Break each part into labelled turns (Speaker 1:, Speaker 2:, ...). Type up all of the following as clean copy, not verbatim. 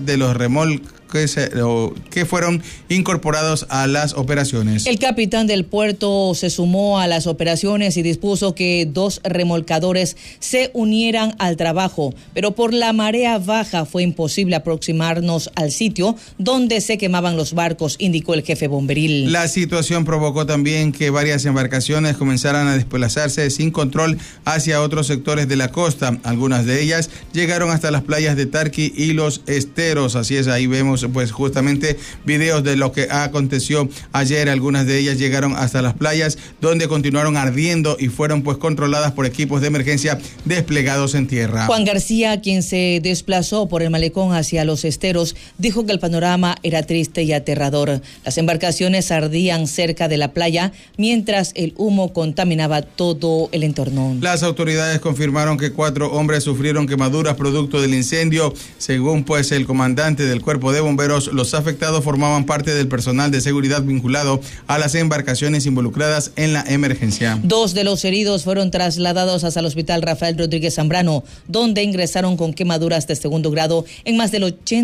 Speaker 1: de los remolques que fueron incorporados a las operaciones.
Speaker 2: El capitán del puerto se sumó a las operaciones y dispuso que 2 remolcadores se unieran al trabajo, pero por la marea baja fue imposible aproximarnos al sitio donde se quemaban los barcos, indicó el jefe bomberil.
Speaker 1: La situación provocó también que varias embarcaciones comenzaran a desplazarse sin control hacia otros sectores de la costa. Algunas de ellas llegaron hasta las playas de Tarqui y Los Esteros. Así es, ahí vemos pues justamente videos de lo que aconteció ayer. Algunas de ellas llegaron hasta las playas, donde continuaron ardiendo y fueron pues controladas por equipos de emergencia desplegados en tierra.
Speaker 2: Juan García, quien se desplazó por el malecón hacia Los Esteros, dijo que el panorama era triste y aterrador. Las embarcaciones ardían cerca de la playa, mientras el humo contaminaba todo el entorno.
Speaker 1: Las autoridades confirmaron que 4 hombres sufrieron quemaduras producto del incendio. Según pues el comandante del cuerpo de bomberos, los afectados formaban parte del personal de seguridad vinculado a las embarcaciones involucradas en la emergencia.
Speaker 2: 2 de los heridos fueron trasladados hasta el hospital Rafael Rodríguez Zambrano, donde ingresaron con quemaduras de segundo grado en más del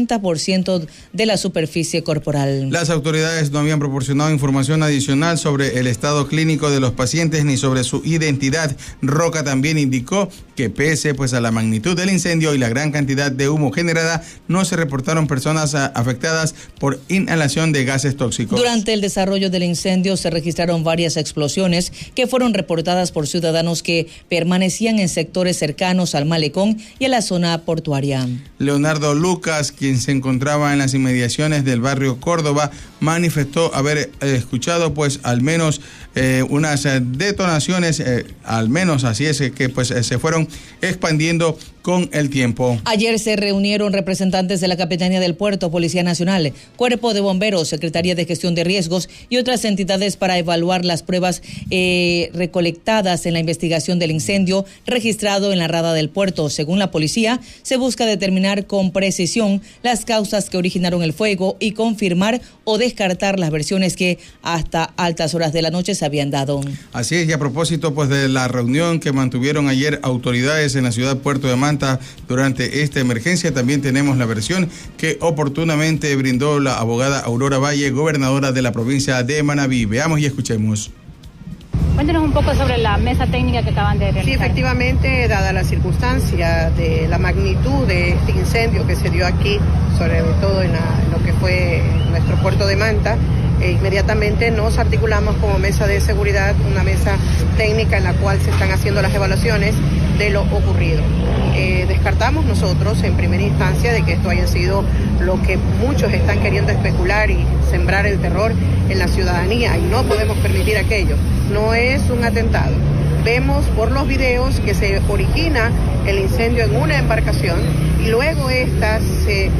Speaker 2: 80% de la superficie corporal.
Speaker 1: Las autoridades no habían proporcionado información adicional sobre el estado clínico de los pacientes ni sobre su identidad. Roca también indicó que pese pues a la magnitud del incendio y la gran cantidad de humo generada, no se reportaron personas afectadas por inhalación de gases tóxicos.
Speaker 2: Durante el desarrollo del incendio se registraron varias explosiones que fueron reportadas por ciudadanos que permanecían en sectores cercanos al malecón y a la zona portuaria.
Speaker 1: Leonardo Lucas, quien se encontraba en las inmediaciones del barrio Córdoba, manifestó haber escuchado pues al menos unas detonaciones, al menos así es que pues se fueron expandiendo con el tiempo.
Speaker 2: Ayer se reunieron representantes de la Capitanía del Puerto, Policía Nacional, Cuerpo de Bomberos, Secretaría de Gestión de Riesgos y otras entidades para evaluar las pruebas recolectadas en la investigación del incendio registrado en la rada del puerto. Según la policía, se busca determinar con precisión las causas que originaron el fuego y confirmar o descartar las versiones que hasta altas horas de la noche se habían dado.
Speaker 1: Así es, y a propósito pues de la reunión que mantuvieron ayer autoridades en la ciudad Puerto de Manta durante esta emergencia, también tenemos la versión que oportunamente brindó la abogada Aurora Valle, gobernadora de la provincia de Manabí. Veamos y escuchemos.
Speaker 3: Cuéntenos un poco sobre la mesa técnica que acaban de realizar.
Speaker 4: Sí, efectivamente, dada la circunstancia de la magnitud de este incendio que se dio aquí, sobre todo en lo que fue nuestro puerto de Manta, inmediatamente nos articulamos como mesa de seguridad, una mesa técnica en la cual se están haciendo las evaluaciones de lo ocurrido. Descartamos nosotros en primera instancia de que esto haya sido lo que muchos están queriendo especular y sembrar el terror en la ciudadanía, y no podemos permitir aquello. No es un atentado. Vemos por los videos que se origina el incendio en una embarcación y luego esta se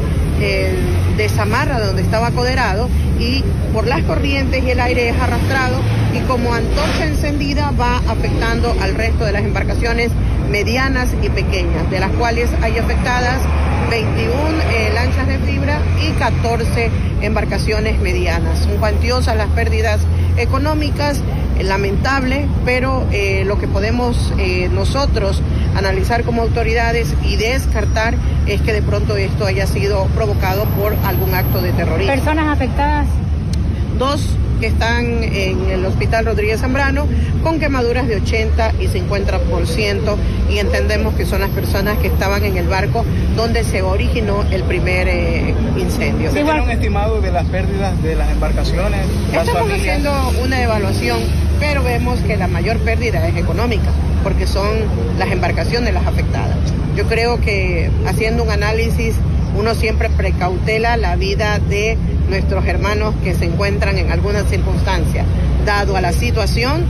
Speaker 4: desamarra donde estaba acoderado y por las corrientes y el aire es arrastrado, y como antorcha encendida va afectando al resto de las embarcaciones medianas y pequeñas, de las cuales hay afectadas 21 lanchas de fibra y 14 embarcaciones medianas. Son cuantiosas las pérdidas económicas, lamentable, pero lo que podemos nosotros analizar como autoridades y descartar es que de pronto esto haya sido provocado por algún acto de terrorismo.
Speaker 3: ¿Personas afectadas?
Speaker 4: 2 que están en el hospital Rodríguez Zambrano con quemaduras de 80 y 50%, y entendemos que son las personas que estaban en el barco donde se originó el primer incendio.
Speaker 5: ¿Se tiene un estimado de las pérdidas de las embarcaciones?
Speaker 4: Estamos haciendo una evaluación, pero vemos que la mayor pérdida es económica, porque son las embarcaciones las afectadas. Yo creo que haciendo un análisis, uno siempre precautela la vida de nuestros hermanos que se encuentran en alguna circunstancia. Dado a la situación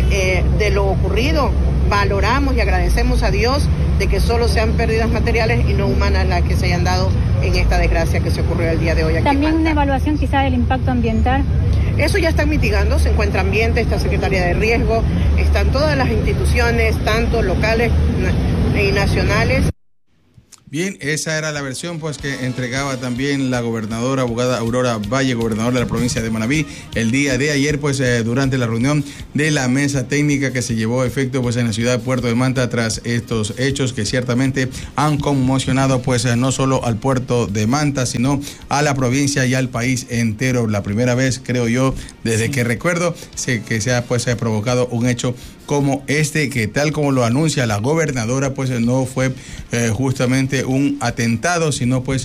Speaker 4: de lo ocurrido, valoramos y agradecemos a Dios de que solo sean pérdidas materiales y no humanas las que se hayan dado en esta desgracia que se ocurrió el día de hoy aquí.
Speaker 3: También una evaluación quizá del impacto ambiental.
Speaker 4: Eso ya están mitigando, se encuentra Ambiente, está Secretaría de Riesgo, están todas las instituciones, tanto locales y nacionales.
Speaker 1: Bien, esa era la versión pues que entregaba también la gobernadora abogada Aurora Valle, gobernadora de la provincia de Manabí, el día de ayer pues durante la reunión de la mesa técnica que se llevó a efecto pues en la ciudad de Puerto de Manta tras estos hechos que ciertamente han conmocionado pues no solo al Puerto de Manta sino a la provincia y al país entero. La primera vez, creo yo, desde que recuerdo que se ha pues provocado un hecho como este, que tal como lo anuncia la gobernadora, pues no fue justamente un atentado, sino pues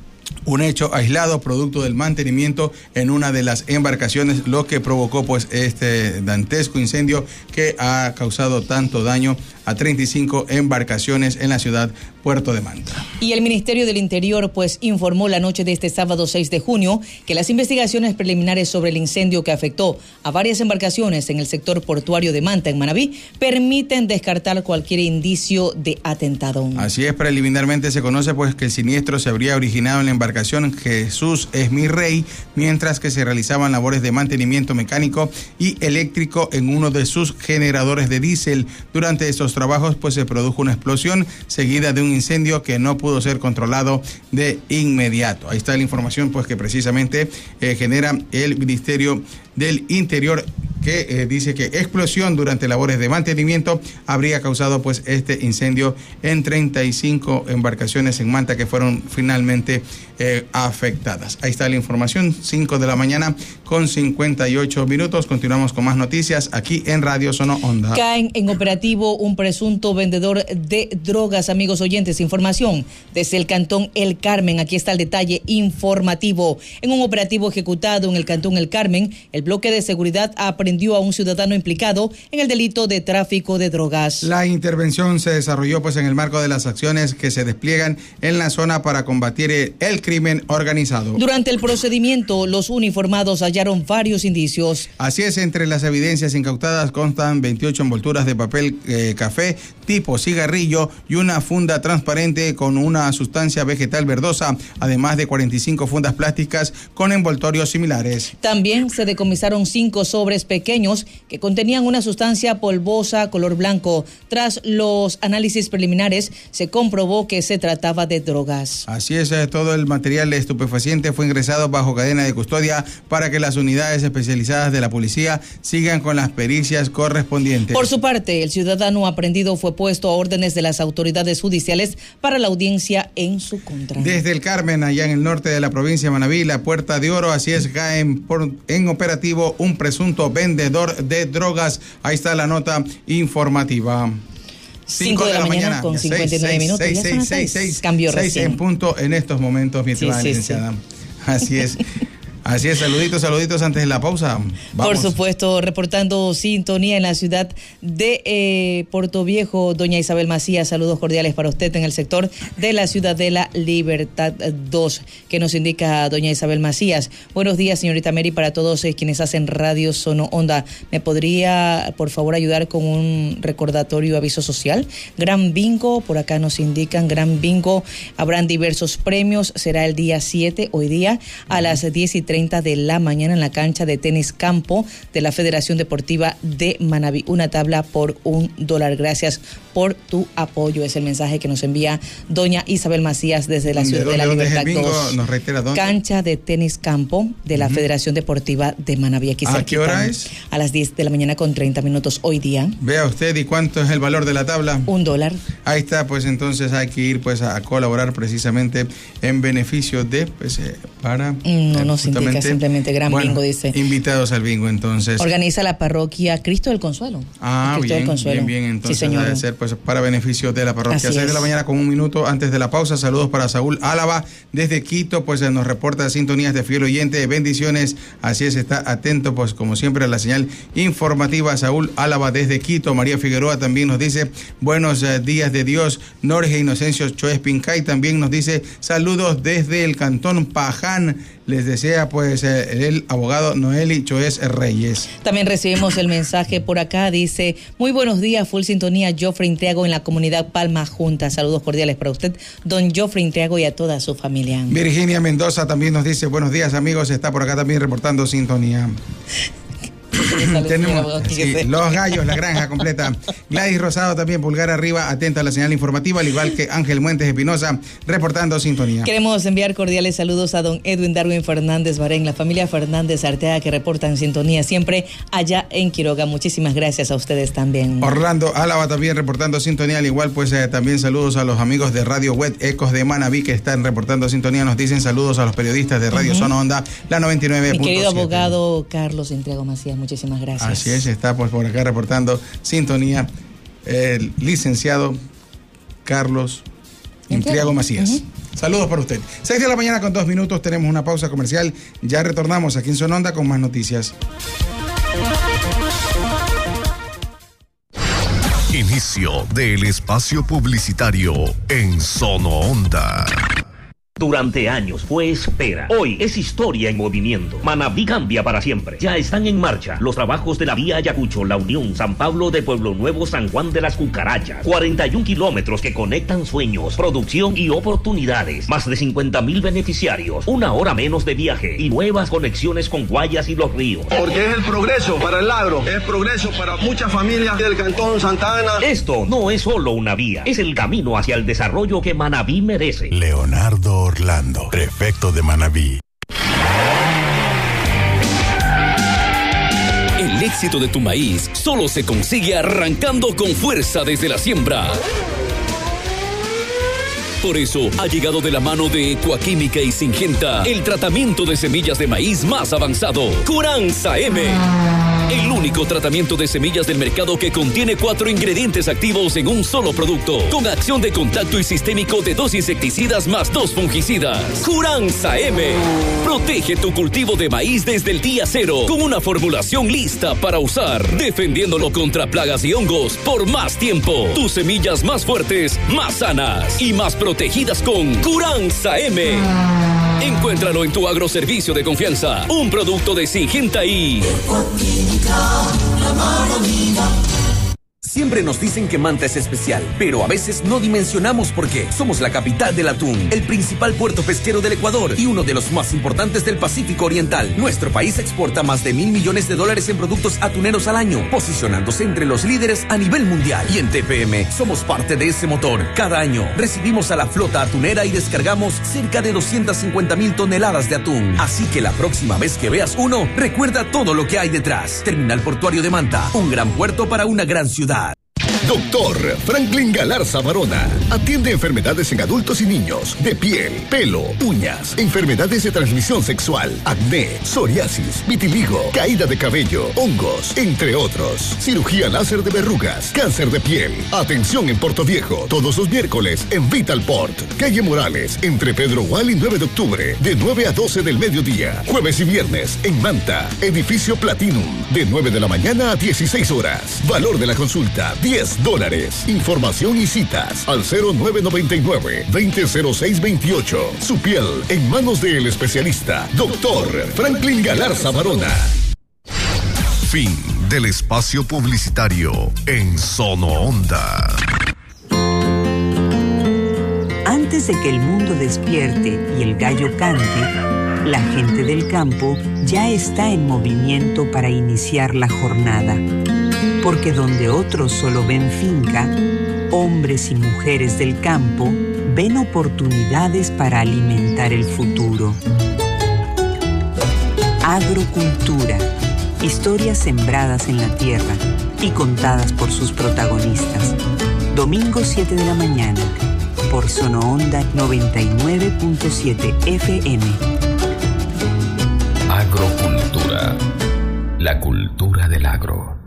Speaker 1: un hecho aislado producto del mantenimiento en una de las embarcaciones, lo que provocó pues este dantesco incendio que ha causado tanto daño a 35 embarcaciones en la ciudad Puerto de Manta.
Speaker 2: Y el Ministerio del Interior pues informó la noche de este sábado 6 de junio que las investigaciones preliminares sobre el incendio que afectó a varias embarcaciones en el sector portuario de Manta, en Manabí, permiten descartar cualquier indicio de atentado.
Speaker 1: Así es, preliminarmente se conoce pues que el siniestro se habría originado en la embarcación Jesús Esmirrey, mientras que se realizaban labores de mantenimiento mecánico y eléctrico en uno de sus generadores de diésel. Durante estos trabajos pues se produjo una explosión seguida de un incendio que no pudo ser controlado de inmediato. Ahí está la información pues que precisamente genera el Ministerio del Interior, que dice que explosión durante labores de mantenimiento habría causado pues este incendio en 35 embarcaciones en Manta que fueron finalmente afectadas. Ahí está la información, 5 de la mañana con 58 minutos. Continuamos con más noticias aquí en Radio Sono Onda.
Speaker 2: Caen en operativo un presunto vendedor de drogas, amigos oyentes. Información desde el Cantón El Carmen. Aquí está el detalle informativo. En un operativo ejecutado en el Cantón El Carmen, el bloque de seguridad aprendió a un ciudadano implicado en el delito de tráfico de drogas.
Speaker 1: La intervención se desarrolló pues en el marco de las acciones que se despliegan en la zona para combatir el crimen organizado.
Speaker 2: Durante el procedimiento, los uniformados hallaron varios indicios.
Speaker 1: Así es, entre las evidencias incautadas constan 28 envolturas de papel café tipo cigarrillo y una funda transparente con una sustancia vegetal verdosa, además de 45 fundas plásticas con envoltorios similares.
Speaker 2: También se decomisaron 5 sobres pequeños que contenían una sustancia polvosa color blanco. Tras los análisis preliminares, se comprobó que se trataba de drogas.
Speaker 1: Así es, todo el material estupefaciente fue ingresado bajo cadena de custodia para que las unidades especializadas de la policía sigan con las pericias correspondientes.
Speaker 2: Por su parte, el ciudadano aprendido fue puesto a órdenes de las autoridades judiciales para la audiencia en su contra.
Speaker 1: Desde el Carmen, allá en el norte de la provincia de Manabí, la Puerta de Oro, así es, cae en operativo un presunto vendedor de drogas. Ahí está la nota informativa.
Speaker 2: 5 de la mañana con 59 minutos. Ya son las 6. Cambio recién.
Speaker 1: En punto en estos momentos, mi estimada licenciada. Así es. Así es, saluditos antes de la pausa. Vamos.
Speaker 2: Por supuesto, reportando sintonía en la ciudad de Puerto Viejo, doña Isabel Macías, saludos cordiales para usted en el sector de la Ciudadela Libertad 2, que nos indica doña Isabel Macías. Buenos días, señorita Mary, para todos quienes hacen Radio Sono Onda. ¿Me podría, por favor, ayudar con un recordatorio aviso social? Gran bingo, por acá nos indican, gran bingo, habrán diversos premios, será el día 7, hoy día, a las 10:30 de la mañana en la cancha de tenis campo de la Federación Deportiva de Manabí. Una tabla por $1. Gracias por tu apoyo. Es el mensaje que nos envía doña Isabel Macías desde la Ciudad de la Libertad 2.
Speaker 1: Nos reitera dónde.
Speaker 2: Cancha de tenis campo de la Federación Deportiva de Manabí. Aquí
Speaker 1: ¿A qué hora es?
Speaker 2: A las 10 de la mañana con 30 minutos hoy día.
Speaker 1: Vea usted, ¿y cuánto es el valor de la tabla?
Speaker 2: $1.
Speaker 1: Ahí está, pues entonces hay que ir pues a colaborar precisamente en beneficio de pues para
Speaker 2: no nos indica simplemente gran bingo, dice.
Speaker 1: Invitados al bingo, entonces.
Speaker 2: Organiza la parroquia Cristo del Consuelo.
Speaker 1: Bien, entonces
Speaker 2: sí,
Speaker 1: debe ser pues para beneficio de la parroquia. 6 de la mañana con 1 minuto antes de la pausa. Saludos para Saúl Álava desde Quito, pues nos reporta sintonías de fiel oyente, bendiciones. Así es, está atento pues como siempre a la señal informativa. Saúl Álava desde Quito. María Figueroa también nos dice buenos días de Dios. Norge Inocencio Choes Pincay también nos dice saludos desde el Cantón Paján. Les desea pues el abogado Noeli Choes Reyes.
Speaker 2: También recibimos el mensaje por acá, dice, muy buenos días, full sintonía, Joffrey Intriago en la comunidad Palma Junta. Saludos cordiales para usted, don Joffrey Intriago, y a toda su familia.
Speaker 1: Virginia Mendoza también nos dice, buenos días amigos, está por acá también reportando sintonía. Tenemos los gallos, la granja completa. Gladys Rosado también, pulgar arriba, atenta a la señal informativa, al igual que Ángel Muentes Espinosa, reportando sintonía.
Speaker 2: Queremos enviar cordiales saludos a don Edwin Darwin Fernández Barén, la familia Fernández Arteaga, que reportan sintonía siempre allá en Quiroga. Muchísimas gracias a ustedes también.
Speaker 1: Orlando Álava también reportando sintonía, al igual pues también saludos a los amigos de Radio Web Ecos de Manabí que están reportando sintonía. Nos dicen saludos a los periodistas de Radio Zona Onda, la 99.7.
Speaker 2: Mi querido abogado Carlos Intriago Macías, muchísimas gracias.
Speaker 1: Así es, está pues por acá reportando sintonía el licenciado Carlos Intriago Macías. Saludos para usted. 6 de la mañana con 2 minutos, tenemos una pausa comercial. Ya retornamos aquí en Zona Onda con más noticias.
Speaker 6: Inicio del espacio publicitario en Zona Onda.
Speaker 7: Durante años fue espera. Hoy es historia en movimiento. Manabí cambia para siempre. Ya están en marcha los trabajos de la vía Ayacucho, La Unión, San Pablo de Pueblo Nuevo, San Juan de las Cucarachas. 41 kilómetros que conectan sueños, producción y oportunidades. Más de 50,000 beneficiarios. 1 hora menos de viaje y nuevas conexiones con Guayas y Los Ríos.
Speaker 8: Porque es el progreso para el agro. Es progreso para muchas familias del Cantón Santa Ana.
Speaker 7: Esto no es solo una vía. Es el camino hacia el desarrollo que Manabí merece.
Speaker 6: Leonardo Orlando, prefecto de Manabí.
Speaker 9: El éxito de tu maíz solo se consigue arrancando con fuerza desde la siembra. Por eso ha llegado de la mano de Ecuaquímica y Syngenta el tratamiento de semillas de maíz más avanzado, Curanza M. El único tratamiento de semillas del mercado que contiene 4 ingredientes activos en un solo producto, con acción de contacto y sistémico de 2 insecticidas más 2 fungicidas. Curanza M. Protege tu cultivo de maíz desde el día 0 con una formulación lista para usar, defendiéndolo contra plagas y hongos por más tiempo. Tus semillas más fuertes, más sanas y más protegidas con Curanza M. Encuéntralo en tu agroservicio de confianza, un producto de Syngenta y...
Speaker 10: Siempre nos dicen que Manta es especial, pero a veces no dimensionamos por qué. Somos la capital del atún, el principal puerto pesquero del Ecuador y uno de los más importantes del Pacífico Oriental. Nuestro país exporta más de $1.000 millones en productos atuneros al año, posicionándose entre los líderes a nivel mundial. Y en TPM somos parte de ese motor. Cada año recibimos a la flota atunera y descargamos cerca de 250,000 toneladas de atún. Así que la próxima vez que veas uno, recuerda todo lo que hay detrás. Terminal Portuario de Manta, un gran puerto para una gran ciudad.
Speaker 6: Doctor Franklin Galarza Barona atiende enfermedades en adultos y niños de piel, pelo, uñas, enfermedades de transmisión sexual, acné, psoriasis, vitiligo, caída de cabello, hongos, entre otros. Cirugía láser de verrugas, cáncer de piel. Atención en Puerto Viejo, todos los miércoles en Vitalport, calle Morales, entre Pedro Gual y 9 de octubre, de 9 a 12 del mediodía. Jueves y viernes en Manta, edificio Platinum, de 9 de la mañana a 16 horas. Valor de la consulta, $10. Información y citas al 0999-200628. Su piel en manos del especialista, Doctor Franklin Galarza Barona. Fin del espacio publicitario en Zona Onda.
Speaker 11: Antes de que el mundo despierte y el gallo cante, la gente del campo ya está en movimiento para iniciar la jornada. Porque donde otros solo ven finca, hombres y mujeres del campo ven oportunidades para alimentar el futuro. Agrocultura. Historias sembradas en la tierra y contadas por sus protagonistas. Domingo 7 de la mañana, por Zona Onda 99.7 FM.
Speaker 9: Agrocultura. La cultura del agro.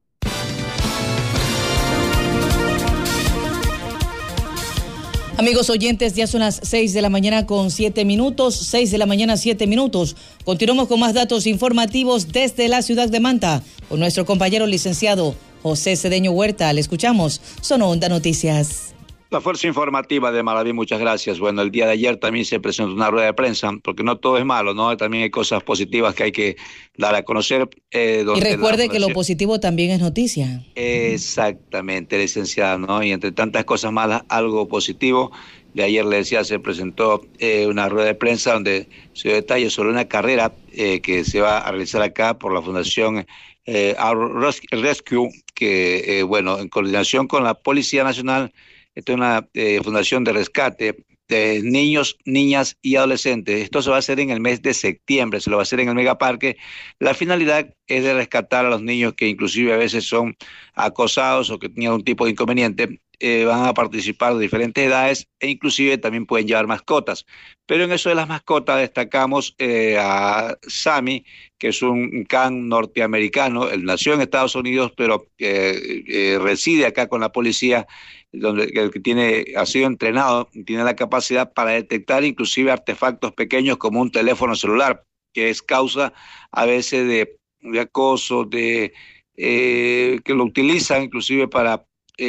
Speaker 2: Amigos oyentes, ya son las 6 de la mañana con 7 minutos, 6 de la mañana 7 minutos. Continuamos con más datos informativos desde la ciudad de Manta, con nuestro compañero licenciado José Cedeño Huerta. Le escuchamos, Zona Onda Noticias.
Speaker 12: La fuerza informativa de Manabí, muchas gracias. Bueno, el día de ayer también se presentó una rueda de prensa, porque no todo es malo, ¿no? También hay cosas positivas que hay que dar a conocer.
Speaker 2: Y recuerde que lo positivo también es noticia.
Speaker 12: Exactamente, licenciada, ¿no? Y entre tantas cosas malas, algo positivo. de ayer, le decía, se presentó una rueda de prensa donde se dio detalles sobre una carrera que se va a realizar acá por la Fundación Our Rescue, que, bueno, en coordinación con la Policía Nacional, esta es una fundación de rescate de niños, niñas y adolescentes. Esto se va a hacer en el mes de septiembre, se lo va a hacer en el Megaparque. La finalidad es de rescatar a los niños que inclusive a veces son acosados o que tienen algún tipo de inconveniente. Van a participar de diferentes edades e inclusive también pueden llevar mascotas. Pero en eso de las mascotas destacamos a Sammy, que es un can norteamericano. Él nació en Estados Unidos, pero reside acá con la policía, donde el que ha sido entrenado, tiene la capacidad para detectar inclusive artefactos pequeños como un teléfono celular, que es causa a veces de acoso, que lo utilizan inclusive para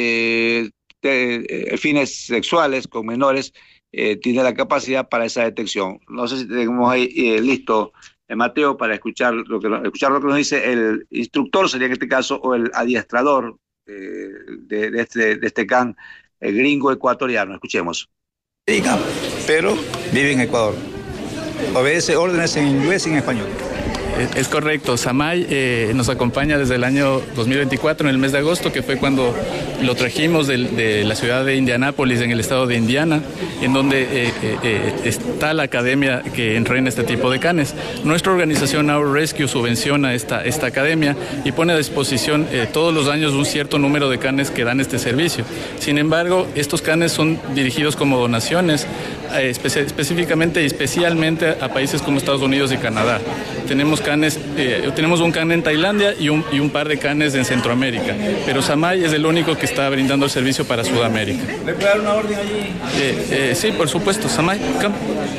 Speaker 12: fines sexuales con menores. Tiene la capacidad para esa detección. No sé si tenemos ahí listo, Mateo, para escuchar lo que nos dice el instructor, sería en este caso, o el adiestrador de este can gringo ecuatoriano. Escuchemos.
Speaker 13: Pero vive en Ecuador. Obedece órdenes en inglés y en español.
Speaker 14: Es correcto. Samay nos acompaña desde el año 2024, en el mes de agosto, que fue cuando lo trajimos de la ciudad de Indianápolis, en el estado de Indiana, en donde está la academia que entrena este tipo de canes. Nuestra organización Our Rescue subvenciona esta academia y pone a disposición todos los años un cierto número de canes que dan este servicio. Sin embargo, estos canes son dirigidos como donaciones, específicamente y especialmente a países como Estados Unidos y Canadá. Tenemos un can en Tailandia y un par de canes en Centroamérica, pero Samay es el único que está brindando el servicio para Sudamérica.
Speaker 13: ¿Le puede dar una orden allí?
Speaker 14: Sí, por supuesto. Samay, come.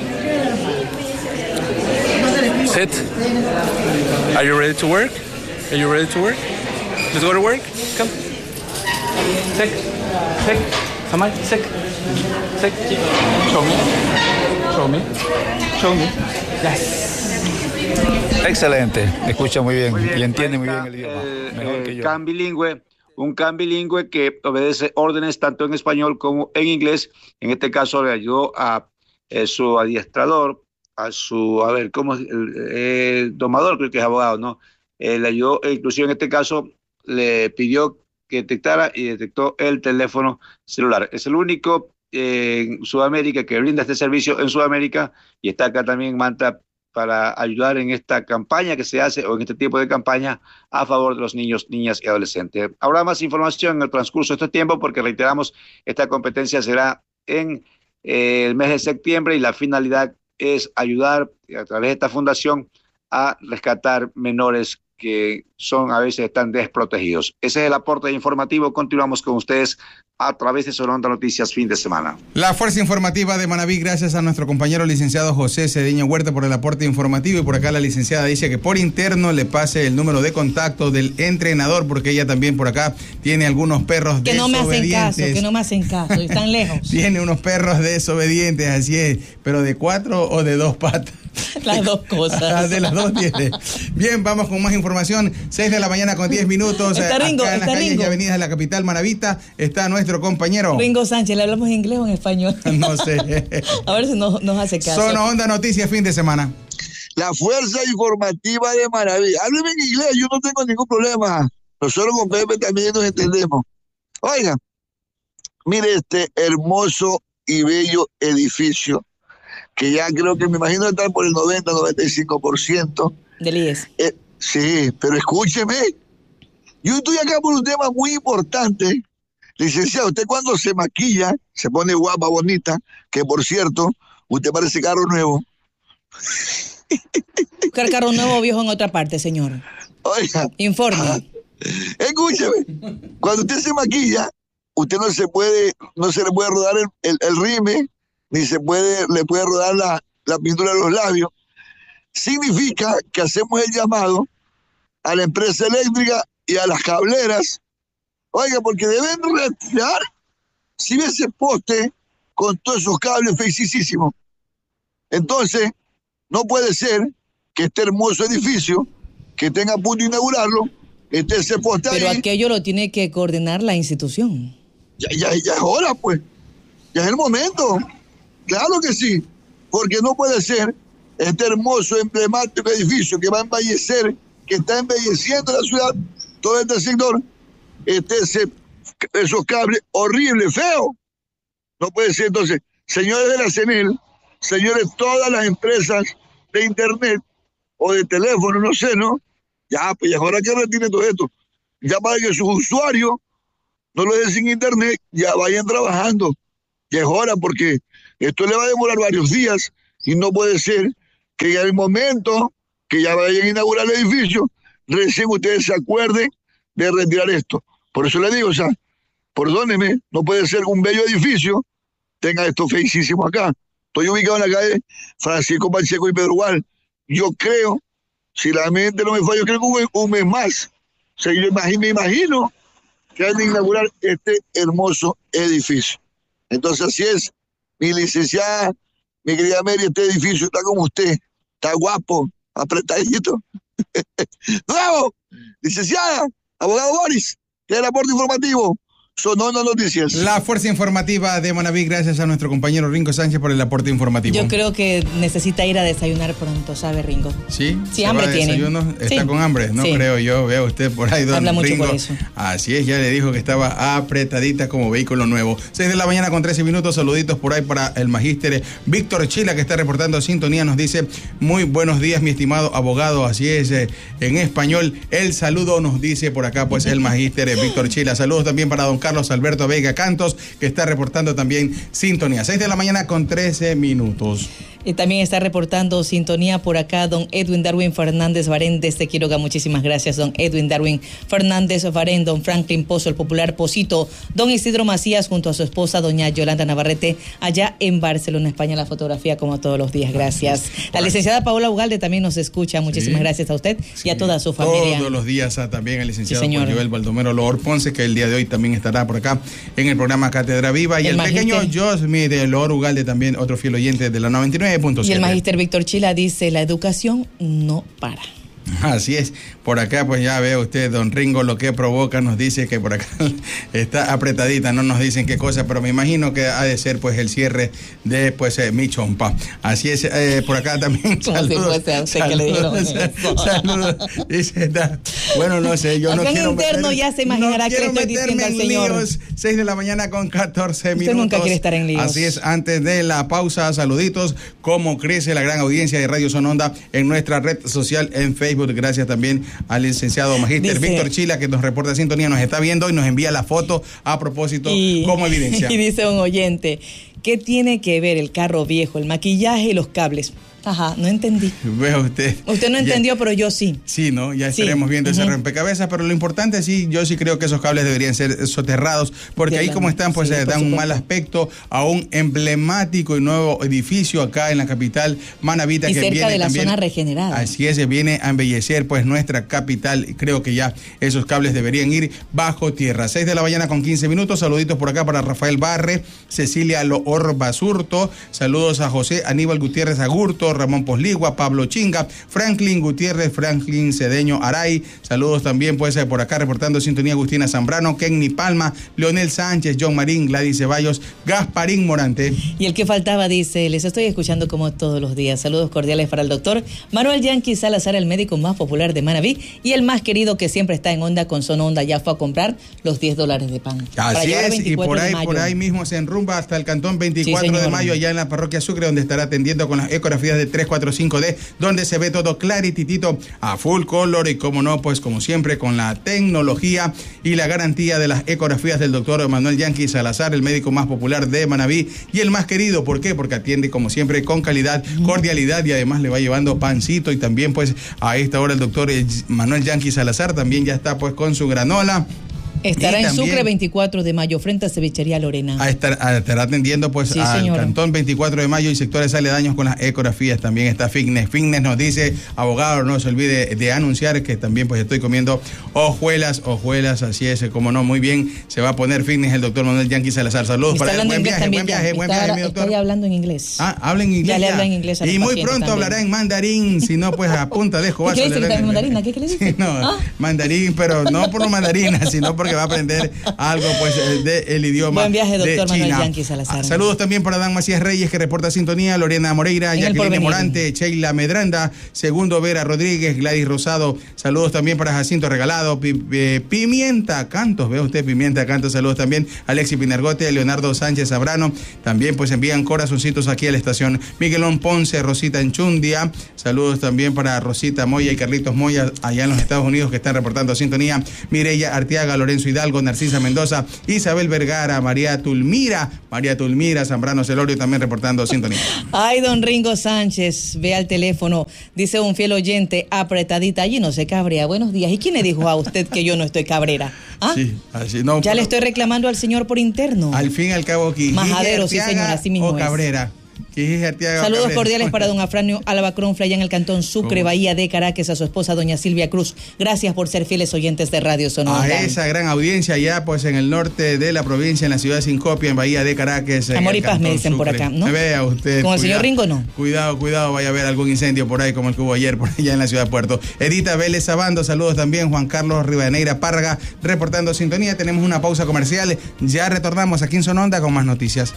Speaker 14: Sit. Are you ready to work? Are you ready to work? Let's go to work. Come. Sick. Sick. Samay, sick. Sick. Show me. Show me. Show me. Yes.
Speaker 13: Excelente, escucha muy bien y entiende muy bien el idioma. Mejor que yo.
Speaker 12: Un can bilingüe que obedece órdenes tanto en español como en inglés. En este caso le ayudó a su adiestrador, el domador, creo que es abogado, ¿no? Le ayudó, inclusive en este caso le pidió que detectara y detectó el teléfono celular. Es el único en Sudamérica que brinda este servicio en Sudamérica y está acá también en Manta para ayudar en esta campaña que se hace, o en este tipo de campaña a favor de los niños, niñas y adolescentes. Habrá más información en el transcurso de este tiempo, porque reiteramos, esta competencia será en el mes de septiembre y la finalidad es ayudar a través de esta fundación a rescatar menores que a veces están desprotegidos. Ese es el aporte informativo. Continuamos con ustedes a través de Sonora Noticias fin de semana.
Speaker 1: La fuerza informativa de Manabí, gracias a nuestro compañero licenciado José Cedeño Huerta por el aporte informativo, y por acá la licenciada dice que por interno le pase el número de contacto del entrenador, porque ella también por acá tiene algunos perros
Speaker 2: que
Speaker 1: desobedientes.
Speaker 2: Que no me hacen caso, están lejos.
Speaker 1: Tiene unos perros desobedientes, así es, pero de 4 o de 2 patas.
Speaker 2: Las dos cosas.
Speaker 1: De las dos tiene. Bien, vamos con más información. 6 de la mañana con 10 minutos.
Speaker 2: Está Ringo,
Speaker 1: acá en las calles
Speaker 2: Ringo.
Speaker 1: y avenidas de la capital manabita está nuestro compañero
Speaker 2: Ringo Sánchez. ¿Le hablamos en inglés o en español?
Speaker 1: No sé.
Speaker 2: A ver si nos hace caso.
Speaker 1: Sono Onda Noticias fin de semana.
Speaker 15: La fuerza informativa de Manaví. Hábleme en inglés, yo no tengo ningún problema. Nosotros con Pepe también nos entendemos. Oiga, mire este hermoso y bello edificio, que ya creo que me imagino estar por el 90-95%.
Speaker 2: Del IES.
Speaker 15: Sí, pero escúcheme. Yo estoy acá por un tema muy importante. Licenciado, usted cuando se maquilla, se pone guapa, bonita, que por cierto, usted parece carro nuevo.
Speaker 2: Buscar carro nuevo o viejo en otra parte, señor.
Speaker 15: Oiga.
Speaker 2: Informe.
Speaker 15: Escúcheme. Cuando usted se maquilla, usted no se le puede rodar el rime, ni le puede rodar la pintura de los labios. Significa que hacemos el llamado a la empresa eléctrica y a las cableras, oiga, porque deben retirar si ve ese poste con todos esos cables feicísimos. Entonces, no puede ser que este hermoso edificio, que tenga a punto de inaugurarlo, esté ese poste ahí.
Speaker 2: Pero aquello lo tiene que coordinar la institución.
Speaker 15: Ya es hora, pues. Ya es el momento. Claro que sí, porque no puede ser este hermoso, emblemático edificio que va a embellecer, que está embelleciendo la ciudad, todo este sector, esos cables horribles, feos. No puede ser. Entonces, señores de la CENEL, señores, todas las empresas de internet o de teléfono, no sé, ¿no? Ya, pues ya ahora que retiren todo esto, ya para que sus usuarios no lo dejen sin internet, ya vayan trabajando. Ya es hora, porque esto le va a demorar varios días y no puede ser que en el momento que ya vayan a inaugurar el edificio, recién ustedes se acuerden de retirar esto. Por eso le digo, o sea, perdóneme, no puede ser un bello edificio tenga esto feísimo acá. Estoy ubicado en la calle Francisco Pacheco y Pedro Gual. Yo creo, si la mente no me falla, yo creo que un mes más. O sea, yo me imagino que han de inaugurar este hermoso edificio. Entonces así es, mi licenciada, mi querida Mary, este edificio está como usted, está guapo, apretadito. ¡Bravo! Licenciada, abogado Boris, que es el aporte informativo. Sonando Noticias.
Speaker 1: La fuerza informativa de Manaví, gracias a nuestro compañero Ringo Sánchez por el aporte informativo.
Speaker 2: Yo creo que necesita ir a desayunar pronto, ¿sabe, Ringo?
Speaker 1: Sí,
Speaker 2: sí, hambre tiene.
Speaker 1: Está
Speaker 2: sí.
Speaker 1: Con hambre, no sí. Creo yo, veo usted por ahí, don
Speaker 2: Habla mucho
Speaker 1: Ringo.
Speaker 2: por eso.
Speaker 1: Así es, ya le dijo que estaba apretadita como vehículo nuevo. 6 de la mañana con 13 minutos, saluditos por ahí para el magíster Víctor Chila, que está reportando sintonía, nos dice, muy buenos días, mi estimado abogado, así es, en español, el saludo nos dice por acá, pues el magíster Víctor Chila. Saludos también para don Carlos Alberto Vega Cantos, que está reportando también sintonía. 6 de la mañana con 13 minutos.
Speaker 2: Y también está reportando sintonía por acá don Edwin Darwin Fernández Barén desde Quiroga. Muchísimas gracias, don Edwin Darwin Fernández Barén, don Franklin Pozo, el popular Posito, don Isidro Macías junto a su esposa, doña Yolanda Navarrete, allá en Barcelona, España. La fotografía como todos los días. Gracias. La licenciada Paola Ugalde también nos escucha. Muchísimas gracias a usted y a toda su familia.
Speaker 1: Todos los días también el licenciado Joel Baldomero Lor Ponce, que el día de hoy también estará por acá en el programa Cátedra Viva. Y el pequeño Josmi de Lor Ugalde, también otro fiel oyente de la 99.7.
Speaker 2: Y el magíster Víctor Chila dice, la educación no para.
Speaker 1: Así es, por acá pues ya ve usted, don Ringo, lo que provoca, nos dice que por acá está apretadita, no nos dicen qué cosa, pero me imagino que ha de ser pues el cierre de pues mi chompa. Así es, por acá también saludos, saludos, dice, bueno, no sé, yo acá no quiero
Speaker 2: interno ya se imaginará que estoy diciendo al señor.
Speaker 1: Líos, 6 de la mañana con 14 minutos.
Speaker 2: Usted nunca quiere estar en líos.
Speaker 1: Así es, antes de la pausa, saluditos, cómo crece la gran audiencia de Radio Sononda en nuestra red social en Facebook. Gracias también al licenciado magíster Víctor Chila, que nos reporta sintonía, nos está viendo y nos envía la foto a propósito como evidencia.
Speaker 2: Y dice un oyente, ¿qué tiene que ver el carro viejo, el maquillaje y los cables? Ajá, no entendí.
Speaker 1: Veo usted.
Speaker 2: Usted no entendió, pero yo sí.
Speaker 1: Sí, ¿no? Ya estaremos viendo ese rompecabezas, pero lo importante yo sí creo que esos cables deberían ser soterrados, porque ahí como están, pues dan un mal aspecto a un emblemático y nuevo edificio acá en la capital Manavita.
Speaker 2: Y
Speaker 1: que
Speaker 2: cerca
Speaker 1: viene
Speaker 2: de la
Speaker 1: también,
Speaker 2: zona regenerada.
Speaker 1: Así es, viene a embellecer pues nuestra capital. Creo que ya esos cables deberían ir bajo tierra. 6 de la mañana con 15 minutos. Saluditos por acá para Rafael Barre, Cecilia Loor Basurto. Saludos a José Aníbal Gutiérrez Agurto, Ramón Posligua, Pablo Chinga, Franklin Gutiérrez, Franklin Cedeño Aray. Saludos también pues por acá reportando sintonía Agustina Zambrano, Kenny Palma, Leonel Sánchez, John Marín, Gladys Ceballos, Gasparín Morante.
Speaker 2: Y el que faltaba dice, les estoy escuchando como todos los días. Saludos cordiales para el doctor Manuel Yanqui Salazar, el médico más popular de Manabí y el más querido que siempre está en onda con Sononda. Ya fue a comprar los $10 de pan.
Speaker 1: Así es, y por ahí mismo se enrumba hasta el cantón 24 de mayo, allá en la parroquia Sucre, donde estará atendiendo con las ecografías de 345D, donde se ve todo clarititito a full color y como no, pues como siempre con la tecnología y la garantía de las ecografías del doctor Manuel Yanqui Salazar, el médico más popular de Manabí y el más querido. ¿Por qué? Porque atiende como siempre con calidad, cordialidad y además le va llevando pancito. Y también pues a esta hora el doctor Manuel Yanqui Salazar también ya está pues con su granola.
Speaker 2: Estará en Sucre 24 de mayo, frente a Cevichería Lorena.
Speaker 1: Estará atendiendo pues al cantón 24 de mayo y sectores aledaños con las ecografías. También está Fitness. Fitness nos dice, abogado, no se olvide de anunciar que también pues estoy comiendo hojuelas, así es, como no, muy bien, se va a poner Fitness el doctor Manuel Yanqui Salazar. Saludos para él, buen viaje, mi doctor.
Speaker 2: Estoy hablando en inglés.
Speaker 1: Habla en inglés.
Speaker 2: Ya le habla en inglés a
Speaker 1: y muy pronto hablará en mandarín, si no pues a punta de escobazo.
Speaker 2: ¿Qué le dice que está en mandarina? ¿Qué le dice?
Speaker 1: Sí, no, mandarín, pero no por lo mandarina, sino porque va a aprender algo pues del idioma.
Speaker 2: Buen viaje, doctor
Speaker 1: de China.
Speaker 2: Manuel Yanqui Salazar.
Speaker 1: Saludos también para Dan Macías Reyes, que reporta sintonía, Lorena Moreira, Jacqueline Morante, Sheila Medranda, Segundo Vera Rodríguez, Gladys Rosado. Saludos también para Jacinto Regalado, Pimienta Cantos, ve usted, Pimienta Cantos. Saludos también a Alexis Pinargote, Leonardo Sánchez Abrano. También pues envían corazoncitos aquí a la estación. Miguelón Ponce, Rosita Enchundia. Saludos también para Rosita Moya y Carlitos Moya allá en los Estados Unidos, que están reportando sintonía. Mireya Arteaga, Lorenzo Hidalgo, Narcisa Mendoza, Isabel Vergara, María Tulmira, Zambrano Celorio también reportando sintonía.
Speaker 2: Ay, don Ringo Sánchez, ve al teléfono, dice un fiel oyente, apretadita allí, no se cabrea. Buenos días. ¿Y quién le dijo a usted que yo no estoy cabrera? ¿Ah?
Speaker 1: Sí, así no.
Speaker 2: Ya le estoy reclamando al señor por interno.
Speaker 1: Al fin y al cabo, aquí.
Speaker 2: Majadero, sí señor, así mismo
Speaker 1: o Cabrera.
Speaker 2: Saludos cordiales para don Afranio Albacrón, allá en el cantón Sucre, Bahía de Caracas, a su esposa doña Silvia Cruz. Gracias por ser fieles oyentes de Radio Sonora.
Speaker 1: A esa gran audiencia allá pues en el norte de la provincia, en la ciudad de Sincopia, en Bahía de Caracas.
Speaker 2: Amor y paz me dicen Sucre. Por acá, ¿no?
Speaker 1: Vea usted.
Speaker 2: Con el señor Ringo no.
Speaker 1: Cuidado, vaya a haber algún incendio por ahí como el que hubo ayer por allá en la ciudad de Puerto. Edita Vélez Sabando, saludos también. Juan Carlos Rivadeneira Párraga reportando sintonía. Tenemos una pausa comercial. Ya retornamos aquí en Sononda con más noticias.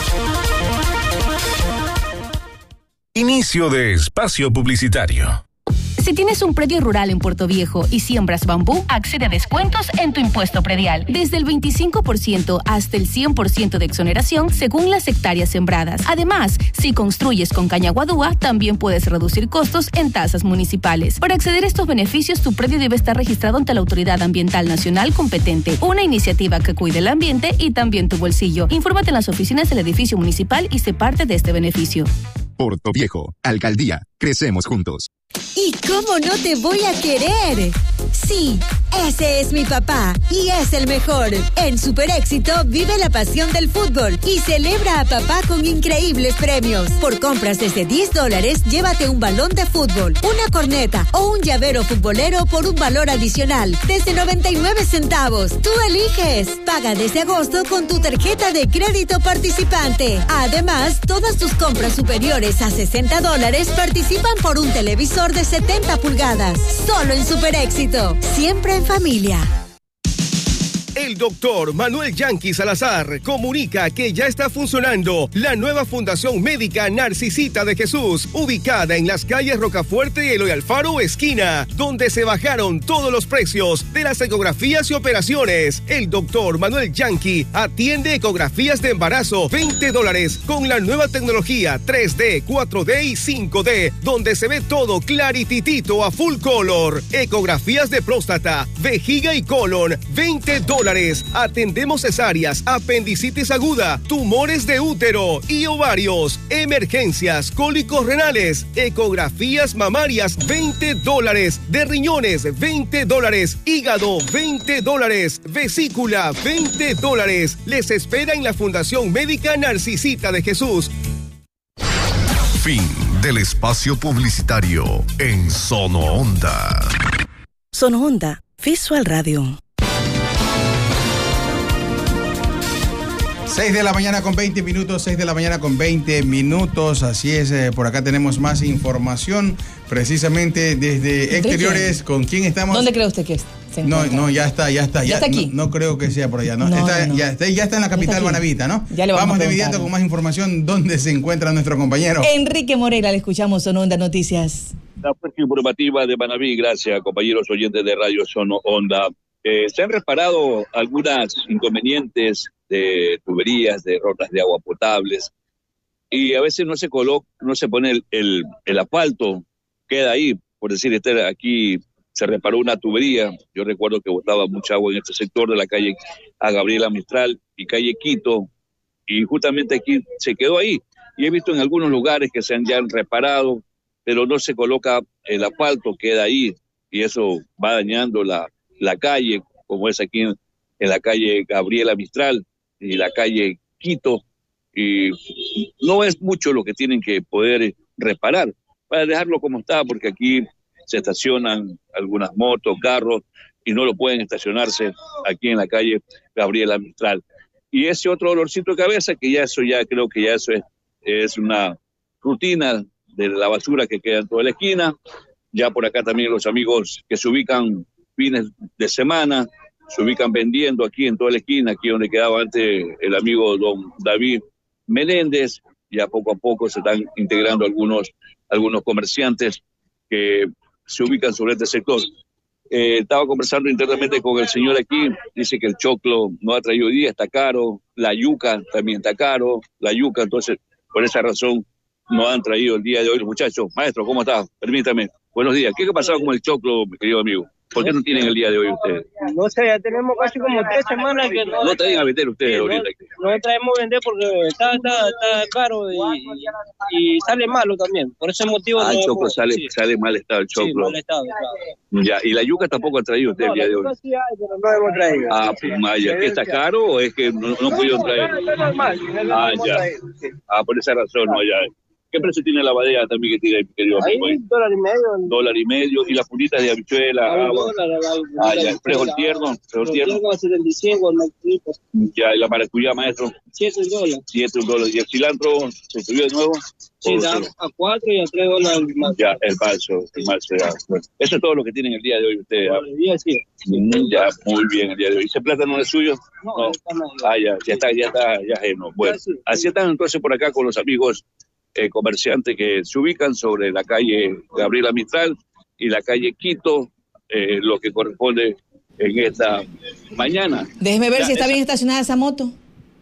Speaker 16: Inicio de espacio publicitario.
Speaker 17: Si tienes un predio rural en Puerto Viejo y siembras bambú, accede a descuentos en tu impuesto predial. Desde el 25% hasta el 100% de exoneración según las hectáreas sembradas. Además, si construyes con caña guadúa, también puedes reducir costos en tasas municipales. Para acceder a estos beneficios, tu predio debe estar registrado ante la Autoridad Ambiental Nacional competente. Una iniciativa que cuide el ambiente y también tu bolsillo. Infórmate en las oficinas del edificio municipal y sé parte de este beneficio.
Speaker 18: Puerto Viejo, Alcaldía, crecemos juntos.
Speaker 19: ¿Y cómo no te voy a querer? Sí, ese es mi papá y es el mejor. En Super Éxito vive la pasión del fútbol y celebra a papá con increíbles premios. Por compras desde $10, llévate un balón de fútbol, una corneta o un llavero futbolero por un valor adicional desde 99 centavos. Tú eliges. Paga desde agosto con tu tarjeta de crédito participante. Además, todas tus compras superiores a $60 participan por un televisor de 70 pulgadas. Solo en Super Éxito. Siempre en familia.
Speaker 20: El doctor Manuel Yanqui Salazar comunica que ya está funcionando la nueva Fundación Médica Narcisita de Jesús, ubicada en las calles Rocafuerte y Eloy Alfaro, esquina, donde se bajaron todos los precios de las ecografías y operaciones. El doctor Manuel Yanqui atiende ecografías de embarazo, $20, con la nueva tecnología 3D, 4D y 5D, donde se ve todo clarititito a full color. Ecografías de próstata, vejiga y colon, $20. Atendemos cesáreas, apendicitis aguda, tumores de útero y ovarios, emergencias, cólicos renales, ecografías mamarias, $20, de riñones, $20, hígado, $20, vesícula, $20. Les espera en la Fundación Médica Narcisita de Jesús.
Speaker 16: Fin del espacio publicitario en Sono Onda.
Speaker 21: Sono Onda, Visual Radio.
Speaker 1: 6 de la mañana con 20 minutos, 6 de la mañana con 20 minutos, así es, por acá tenemos más información, precisamente desde exteriores. ¿Con quién estamos?
Speaker 2: ¿Dónde cree usted que es?
Speaker 1: No, ya está.
Speaker 2: ¿Ya está aquí?
Speaker 1: No creo que sea por allá, ¿no? Ya está en la capital Guanavita, ¿no?
Speaker 2: Ya le vamos
Speaker 1: de inmediato con más información. ¿Dónde se encuentra nuestro compañero?
Speaker 2: Enrique Moreira, le escuchamos Sono Onda Noticias.
Speaker 22: La próxima informativa de Manaví, gracias compañeros oyentes de Radio Sono Onda. Se han reparado algunas inconvenientes de tuberías, de rotas de agua potables, y a veces no se pone el asfalto, queda ahí, por decir, aquí se reparó una tubería, yo recuerdo que botaba mucha agua en este sector de la calle a Gabriela Mistral y calle Quito, y justamente aquí se quedó ahí, y he visto en algunos lugares que se han ya reparado, pero no se coloca el asfalto, queda ahí, y eso va dañando la calle, como es aquí en la calle Gabriela Mistral y la calle Quito, y no es mucho lo que tienen que poder reparar para dejarlo como está, porque aquí se estacionan algunas motos, carros, y no lo pueden estacionarse aquí en la calle Gabriela Mistral. Y ese otro dolorcito de cabeza, que creo que eso es una rutina de la basura que queda en toda la esquina. Ya por acá también los amigos que se ubican fines de semana se ubican vendiendo aquí en toda la esquina, aquí donde quedaba antes el amigo don David Menéndez. Ya poco a poco se están integrando algunos comerciantes que se ubican sobre este sector. Estaba conversando internamente con el señor aquí, dice que el choclo no ha traído hoy día, está caro, la yuca también está caro, entonces por esa razón no han traído el día de hoy los muchachos. Maestro, ¿cómo está? Permítame. Buenos días. ¿Qué ha pasado con el choclo, mi querido amigo? ¿Por qué no tienen el día de hoy ustedes?
Speaker 3: No sé, ya tenemos casi como 3 semanas que no...
Speaker 22: No traen a vender ustedes ahorita.
Speaker 3: No traemos a vender porque está caro y sale malo también. Por ese motivo...
Speaker 22: el choclo sale mal estado el choclo.
Speaker 3: Sí, mal estado, claro.
Speaker 22: Ya, y la yuca tampoco ha traído ustedes el día de hoy.
Speaker 3: Sí hay, pero no hemos traído.
Speaker 22: Pues Maya, ¿qué está caro o es que no pudieron traer?
Speaker 3: No, es normal.
Speaker 22: Ya. Por esa razón, no, ya. ¿Qué precio tiene la badea también que tiene, mi querido amigo?
Speaker 3: Ahí, $1.50.
Speaker 22: Y las punitas de habichuela. Ya, el frijol tierno.
Speaker 3: El tierno a 75,
Speaker 22: ya, y la maracuyá, maestro.
Speaker 3: $7.
Speaker 22: $7. ¿Y el cilantro se subió de nuevo?
Speaker 3: Sí, a $4 y a $3 más.
Speaker 22: Ya, el falso ya. Bueno, eso es todo lo que tienen el día de hoy ustedes.
Speaker 3: El día sí.
Speaker 22: Ya, muy bien el día de hoy. ¿Ese plátano es suyo?
Speaker 3: No.
Speaker 22: Ya está ajeno. Bueno, así están entonces por acá con los amigos comerciantes que se ubican sobre la calle Gabriela Mistral y la calle Quito, lo que corresponde en esta mañana.
Speaker 2: Déjeme ver si está bien estacionada esa moto.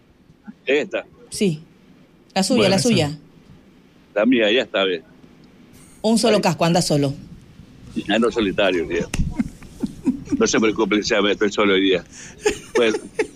Speaker 22: Esta.
Speaker 2: Sí. La suya.
Speaker 22: La mía, ya está bien.
Speaker 2: Un solo casco, anda solo.
Speaker 22: Ando solitario hoy día. No se preocupe, estoy solo hoy día. Bueno.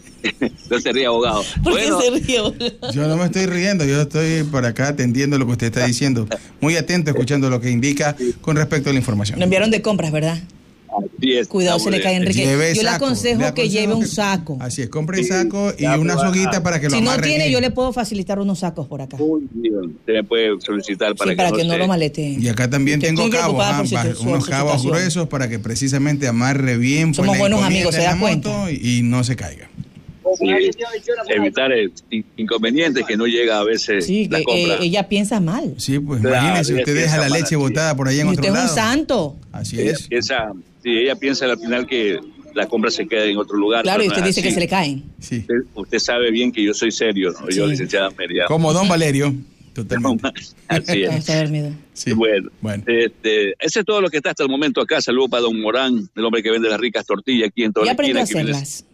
Speaker 22: No se ríe, abogado.
Speaker 2: ¿Por qué se ríe?
Speaker 1: Yo no me estoy riendo, yo estoy por acá atendiendo lo que usted está diciendo. Muy atento, escuchando lo que indica con respecto a la información.
Speaker 2: Lo enviaron de compras, ¿verdad?
Speaker 22: Así es.
Speaker 2: Cuidado, se le cae Enrique. Yo le aconsejo que lleve un saco.
Speaker 1: Así es, compre el saco y una soguita para que lo amarre.
Speaker 2: Si no tiene,
Speaker 1: bien.
Speaker 2: Yo le puedo facilitar unos sacos por acá.
Speaker 22: Muy bien. Usted me puede solicitar para
Speaker 2: que no lo malete.
Speaker 1: Y acá también tengo cabos, unos cabos gruesos para que precisamente amarre bien.
Speaker 2: Somos buenos amigos, se da cuenta.
Speaker 1: Y no se caiga.
Speaker 22: Sí, evitar inconvenientes que no llega a veces la compra.
Speaker 2: Ella piensa mal.
Speaker 1: Sí, pues imagínese, usted deja la leche botada por ahí en otro lado.
Speaker 2: Usted es un santo.
Speaker 1: Así es.
Speaker 22: Ella piensa al final que la compra se queda en otro lugar.
Speaker 2: Claro, y usted dice que se le caen.
Speaker 1: Sí.
Speaker 22: Usted sabe bien que yo soy serio, ¿no? Yo, licenciada Mérida.
Speaker 1: Como don Valerio. Totalmente.
Speaker 22: Así es.
Speaker 2: Está dormido.
Speaker 1: Sí.
Speaker 22: Bueno. Ese es todo lo que está hasta el momento acá. Saludos para don Morán, el hombre que vende las ricas tortillas aquí en toda la esquina.
Speaker 2: ¿Ya aprendió a hacerlas?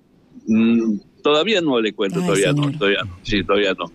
Speaker 22: Todavía no le cuento. Todavía no. Sí, todavía no.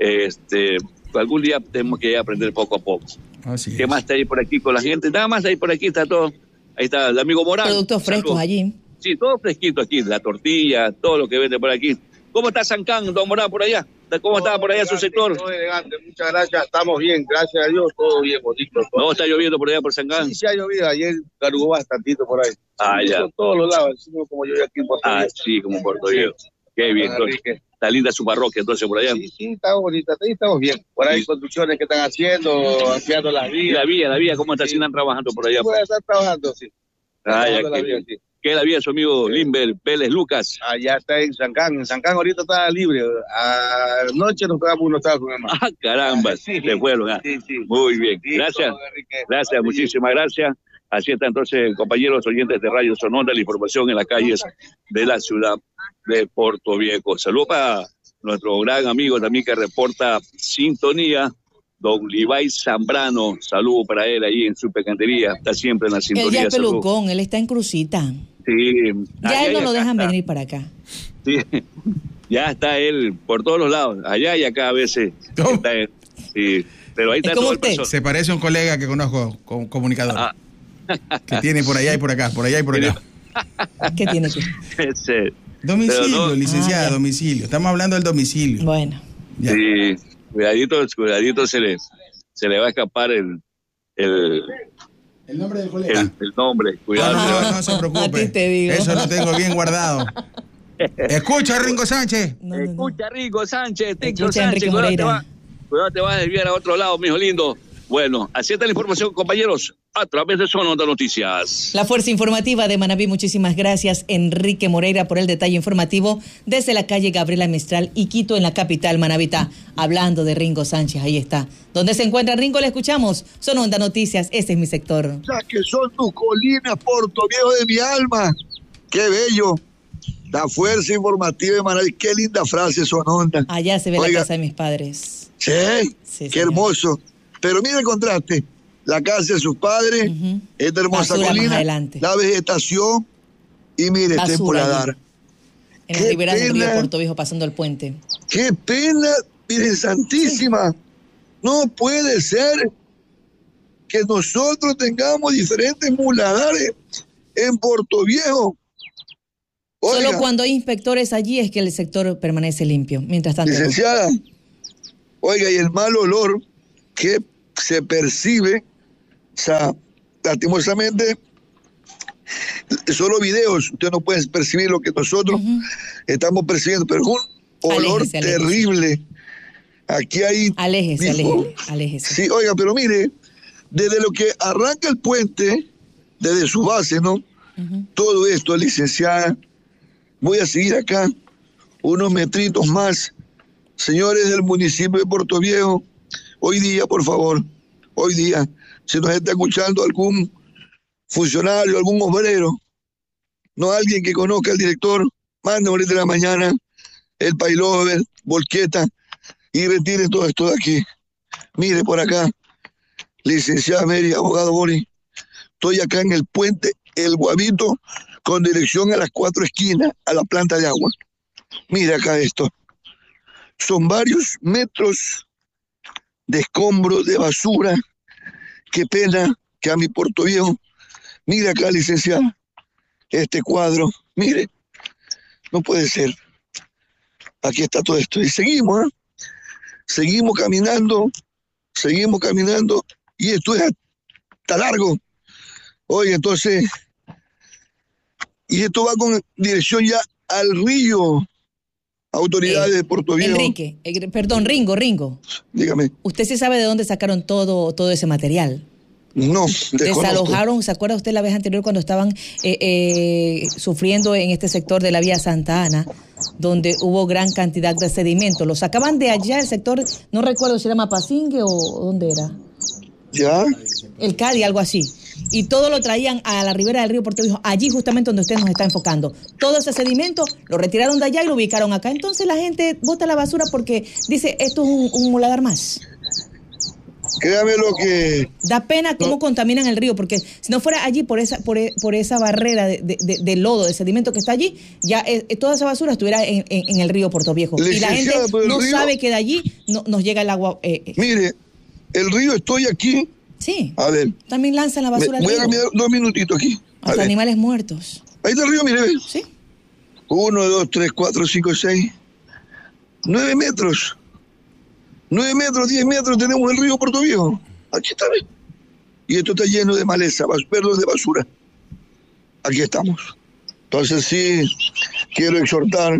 Speaker 22: Algún día tenemos que aprender poco a poco.
Speaker 1: Así
Speaker 22: ¿Qué más está ahí por aquí con la gente? Nada más ahí por aquí está todo. Ahí está el amigo Morán.
Speaker 2: Productos frescos allí.
Speaker 22: Sí, todo fresquito aquí, la tortilla, todo lo que vende por aquí. ¿Cómo está Sancán, don Morán, por allá? ¿Cómo está por allá su sector?
Speaker 5: Todo elegante, muchas gracias, estamos bien, gracias a Dios, todo bien, bonito. Todo.
Speaker 22: ¿No está lloviendo por allá por Sancán?
Speaker 5: Sí, ha llovido, ayer cargó bastantito por ahí.
Speaker 22: Ya.
Speaker 5: Por todos los lados, como yo aquí en Puerto Viejo.
Speaker 22: Sí, como en Puerto Viejo. Qué bien, está linda su parroquia entonces por allá.
Speaker 5: Sí, está bonita, ahí estamos bien. Por ahí construcciones que están haciendo las vías.
Speaker 22: La vía, ¿cómo están trabajando por allá?
Speaker 5: Puede estar trabajando, sí.
Speaker 22: ¿Qué es la vía de su amigo Limber Pérez Lucas?
Speaker 5: Allá está en Sancán. En Sancán ahorita está libre. Anoche nos pegamos unos tacos, hermano.
Speaker 22: Caramba, se fueron. Sí. Muy bien. Gracias, muchísimas gracias. Así está entonces, compañeros oyentes de Radio Sonora, la información en las calles de la ciudad de Puerto Viejo. Saludos para nuestro gran amigo también que reporta sintonía, don Levi Zambrano. Saludos para él ahí en su pecantería. Está siempre en la sintonía.
Speaker 2: Él ya es pelucón, él está en Crucita.
Speaker 22: Sí.
Speaker 2: Ya él no lo dejan venir para acá.
Speaker 22: Sí, ya está él por todos los lados, allá y acá a veces. Está él. Sí, pero ahí está todo el personal.
Speaker 1: Se parece a un colega que conozco, comunicador. Que tiene por allá y por acá, por allá y por acá.
Speaker 2: ¿Qué tiene que?
Speaker 1: Domicilio, licenciada, domicilio. Estamos hablando del domicilio.
Speaker 2: Bueno.
Speaker 22: Ya. Sí, cuidadito se le va a escapar el
Speaker 1: nombre del colega.
Speaker 22: El nombre, cuidado.
Speaker 1: No se preocupe. Eso lo tengo bien guardado. Escucha, Ringo Sánchez.
Speaker 22: Escucha, Ringo Sánchez, Ticto Sánchez. Cuidado, te vas a desviar a otro lado, mijo lindo. Bueno, así está la información, compañeros, a través de Sonora Noticias.
Speaker 2: La Fuerza Informativa de Manabí, muchísimas gracias, Enrique Moreira, por el detalle informativo desde la calle Gabriela Mistral y Quito, en la capital manabita. Hablando de Ringo Sánchez, ahí está. ¿Dónde se encuentra Ringo? Le escuchamos. Sonora Noticias, este es mi sector.
Speaker 15: Que son tus colinas, Puerto Viejo de mi alma. Qué bello. La fuerza informativa de Manaví. Qué linda frase, Sononda.
Speaker 2: Allá se ve la casa de mis padres.
Speaker 15: Sí, qué hermoso. Pero mira el contraste. La casa de sus padres, esta hermosa colina, la vegetación y mire, este Empoladar.
Speaker 2: En la ribera del río Puerto Viejo, pasando el puente.
Speaker 15: ¡Qué pena, Virgen Santísima! No puede ser que nosotros tengamos diferentes muladares en Puerto Viejo. Oiga,
Speaker 2: solo cuando hay inspectores allí es que el sector permanece limpio. Mientras tanto.
Speaker 15: Licenciada, oiga, y el mal olor que se percibe, o sea, lastimosamente, solo videos, usted no puede percibir lo que nosotros estamos percibiendo, pero es un olor terrible. Aquí hay...
Speaker 2: Aléjese.
Speaker 15: Sí, oiga, pero mire, desde lo que arranca el puente, desde su base, ¿no? Todo esto, licenciada, voy a seguir acá unos metritos más. Señores del municipio de Puerto Viejo, hoy día, por favor, hoy día, si nos está escuchando algún funcionario, algún obrero, no alguien que conozca al director, mande ahorita en la mañana el pailover, volqueta, y retiren todo esto de aquí. Mire por acá, licenciada Mary, abogado Boni, estoy acá en el puente El Guavito, con dirección a las 4 esquinas, a la planta de agua. Mire acá esto. Son varios metros de escombros, de basura. Qué pena que a mi Puerto Viejo. Mire acá, licenciada, este cuadro. Mire, no puede ser. Aquí está todo esto. Y seguimos, seguimos caminando, y esto es hasta largo. Oye, entonces, y esto va con dirección ya al río. Autoridades de Puerto Viejo.
Speaker 2: Enrique, perdón, Ringo.
Speaker 15: Dígame.
Speaker 2: ¿Usted sí sabe de dónde sacaron todo ese material?
Speaker 15: No,
Speaker 2: desalojaron, ¿se acuerda usted la vez anterior cuando estaban sufriendo en este sector de la vía Santa Ana, donde hubo gran cantidad de sedimentos? Lo sacaban de allá, el sector, no recuerdo si era Mapasingue o dónde era.
Speaker 15: ¿Ya?
Speaker 2: El Cadi, algo así. Y todo lo traían a la ribera del río Puerto Viejo, allí justamente donde usted nos está enfocando. Todo ese sedimento lo retiraron de allá y lo ubicaron acá. Entonces la gente bota la basura porque dice, esto es un muladar más.
Speaker 15: Créame lo que...
Speaker 2: Da pena cómo contaminan el río, porque si no fuera allí por esa barrera de lodo, de sedimento que está allí, ya toda esa basura estuviera en el río Puerto Viejo. Y la gente no sabe que de allí nos llega el agua.
Speaker 15: Mire, el río, estoy aquí.
Speaker 2: Sí.
Speaker 15: A ver.
Speaker 2: También lanzan la basura al río.
Speaker 15: Voy a caminar 2 minutitos aquí.
Speaker 2: Hasta animales muertos.
Speaker 15: Ahí está el río, mire.
Speaker 2: Sí.
Speaker 15: 1, 2, 3, 4, 5, 6. 9 metros. 9 metros, 10 metros tenemos el río Puerto Viejo. Aquí está, ¿ves? Y esto está lleno de maleza, perros de basura. Aquí estamos. Entonces sí, quiero exhortar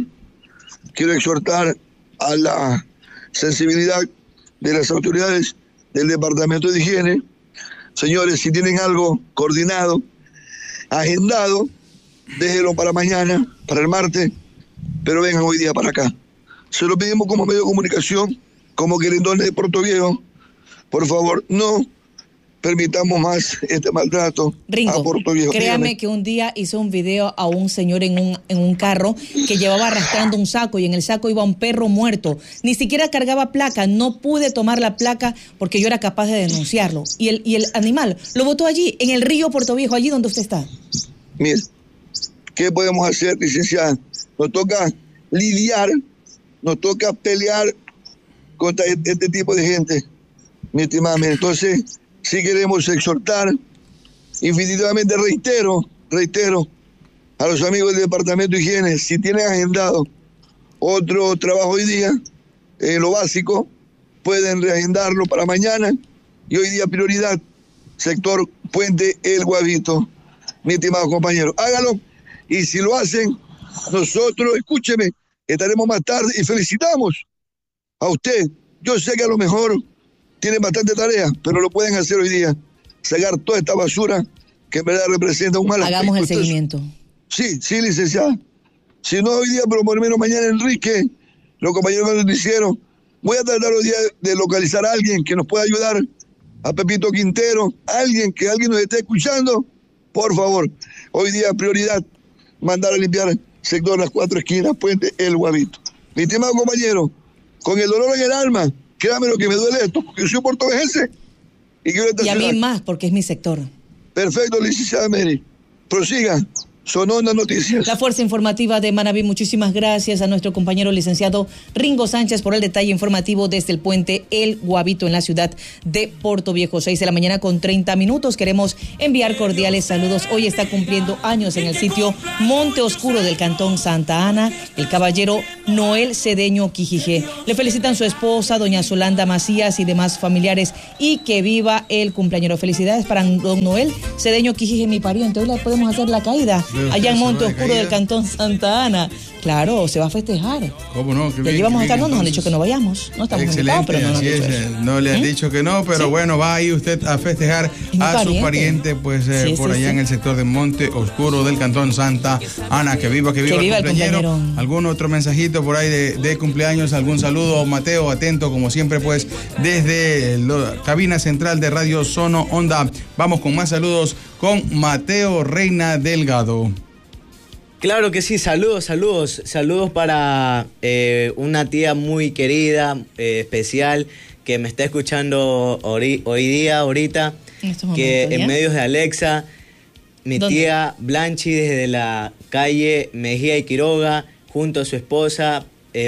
Speaker 15: a la sensibilidad de las autoridades del Departamento de Higiene. Señores, si tienen algo coordinado, agendado, déjenlo para mañana, para el martes, pero vengan hoy día para acá. Se lo pedimos como medio de comunicación, como querendones de Puerto Viejo. Por favor, no permitamos más este maltrato a Puerto Viejo.
Speaker 2: Créame que un día hice un video a un señor en un carro que llevaba arrastrando un saco y en el saco iba un perro muerto. Ni siquiera cargaba placa, no pude tomar la placa porque yo era capaz de denunciarlo. Y el animal lo botó allí, en el río Puerto Viejo, allí donde usted está.
Speaker 15: Mire, ¿qué podemos hacer, licenciada? Nos toca lidiar, nos toca pelear contra este tipo de gente, mi estimada. Entonces, sí queremos exhortar, infinitivamente reitero a los amigos del Departamento de Higiene, si tienen agendado otro trabajo hoy día, lo básico, pueden reagendarlo para mañana, y hoy día prioridad, sector Puente El Guavito, mi estimado compañero. Hágalo, y si lo hacen, nosotros, escúcheme, estaremos más tarde y felicitamos a usted. Yo sé que a lo mejor tienen bastante tarea, pero lo pueden hacer hoy día. Sacar toda esta basura que en verdad representa un mal aspecto.
Speaker 2: Hagamos el seguimiento.
Speaker 15: Sí, licenciada. Si no hoy día, pero por lo menos mañana, Enrique, los compañeros que nos hicieron, voy a tratar hoy día de localizar a alguien que nos pueda ayudar, a Pepito Quintero, alguien nos esté escuchando, por favor. Hoy día prioridad, mandar a limpiar sector Las Cuatro Esquinas, Puente El Guavito. Mi estimado compañero, con el dolor en el alma, créame lo que me duele esto, porque yo soy portovejense y quiero estacionar.
Speaker 2: Y a mí más, porque es mi sector.
Speaker 15: Perfecto, licenciada Mary. Prosiga. Sononda Noticias.
Speaker 2: La Fuerza Informativa de Manabí, muchísimas gracias a nuestro compañero licenciado Ringo Sánchez por el detalle informativo desde el puente El Guavito en la ciudad de Portoviejo. 6 de la mañana con 30 minutos. Queremos enviar cordiales saludos. Hoy está cumpliendo años en el sitio Monte Oscuro del Cantón Santa Ana el caballero Noel Cedeño Quijije. Le felicitan su esposa, doña Solanda Macías y demás familiares, y que viva el cumpleañero. Felicidades para don Noel Cedeño Quijije, mi pariente. Hoy le podemos hacer la caída allá en Monte Oscuro del Cantón Santa Ana. Claro, se va a festejar.
Speaker 1: ¿Cómo no?
Speaker 2: Y allí vamos a estar, no nos han dicho que no vayamos. No estamos invitados, pero no nos han dicho eso.
Speaker 1: No le han dicho que no, pero bueno, va ahí usted a festejar a su pariente, pues por allá en el sector de Monte Oscuro del Cantón Santa Ana. Que viva el cumpleañero. ¿Algún otro mensajito por ahí de cumpleaños? ¿Algún saludo? Mateo, atento como siempre, pues desde la cabina central de Radio Sono Onda. Vamos con más saludos con Mateo Reina Delgado.
Speaker 4: Claro que sí, saludos para una tía muy querida, especial, que me está escuchando ahorita, que en medios de Alexa, mi tía Blanchi desde la calle Mejía y Quiroga, junto a su esposa,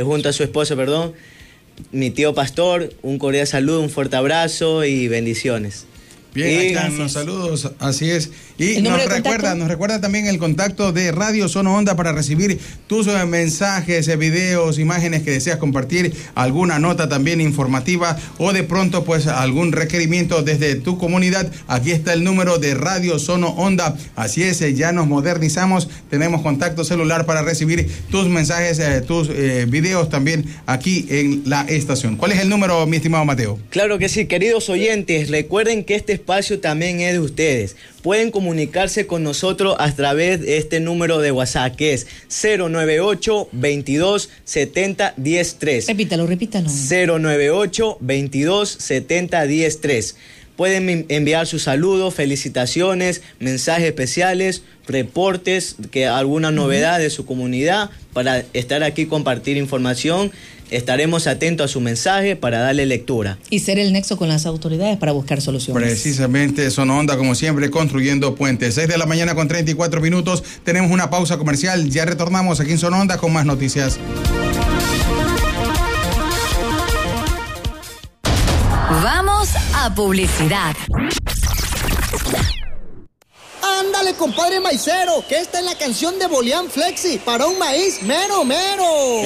Speaker 4: mi tío Pastor, un cordial saludo, un fuerte abrazo y bendiciones.
Speaker 1: Bien, ahí están los saludos, así es. Y nos recuerda también el contacto de Radio Sono Onda para recibir tus mensajes, videos, imágenes que deseas compartir, alguna nota también informativa o de pronto pues algún requerimiento desde tu comunidad. Aquí está el número de Radio Sono Onda. Así es, ya nos modernizamos, tenemos contacto celular para recibir tus mensajes, tus videos también aquí en la estación. ¿Cuál es el número, mi estimado Mateo?
Speaker 4: Claro que sí, queridos oyentes, recuerden que este espacio también es de ustedes. Pueden comunicarse con nosotros a través de este número de WhatsApp, que es 098-2270-103.
Speaker 2: Repítalo.
Speaker 4: 098-2270-103. Pueden enviar sus saludos, felicitaciones, mensajes especiales, reportes, alguna novedad de su comunidad, para estar aquí, compartir información. Estaremos atentos a su mensaje para darle lectura.
Speaker 2: Y ser el nexo con las autoridades para buscar soluciones.
Speaker 1: Precisamente, Sono Onda, como siempre, construyendo puentes. 6 de la mañana con 34 minutos. Tenemos una pausa comercial. Ya retornamos aquí en Sono Onda con más noticias.
Speaker 8: Vamos a publicidad.
Speaker 23: Ándale, compadre maicero, que esta es la canción de Bolián Flexi para un maíz mero mero.